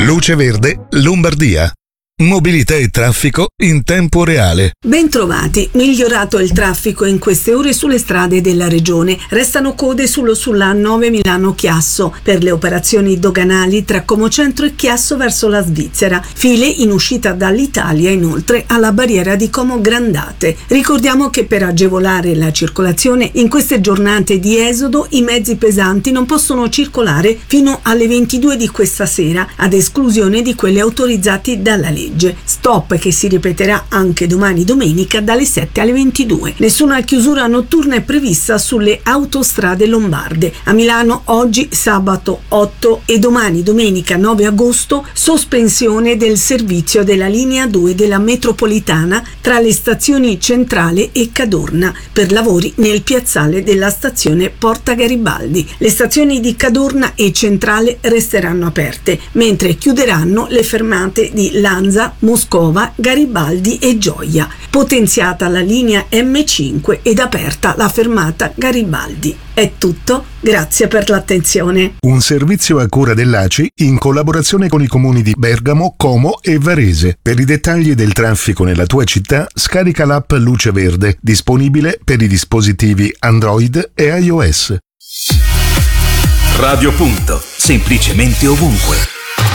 Luce Verde Lombardia. Mobilità e traffico in tempo reale. Bentrovati. Migliorato il traffico in queste ore sulle strade della regione. Restano code sulla A9 Milano-Chiasso per le operazioni doganali tra Como Centro e Chiasso verso la Svizzera. File in uscita dall'Italia inoltre alla barriera di Como Grandate. Ricordiamo che per agevolare la circolazione in queste giornate di esodo i mezzi pesanti non possono circolare fino alle 22 di questa sera, ad esclusione di quelli autorizzati dalla legge. Stop che si ripeterà anche domani domenica dalle 7 alle 22. Nessuna chiusura notturna è prevista sulle autostrade lombarde. A Milano oggi sabato 8 e domani domenica 9 agosto sospensione del servizio della linea 2 della metropolitana tra le stazioni Centrale e Cadorna per lavori nel piazzale della stazione Porta Garibaldi. Le stazioni di Cadorna e Centrale resteranno aperte, mentre chiuderanno le fermate di Lanza, Moscova, Garibaldi e Gioia. Potenziata la linea M5 ed aperta la fermata Garibaldi. È tutto, grazie per l'attenzione. Un servizio a cura dell'ACI in collaborazione con i comuni di Bergamo, Como e Varese. Per i dettagli del traffico nella tua città, scarica l'app Luce Verde, disponibile per i dispositivi Android e iOS. Radio Punto, semplicemente ovunque.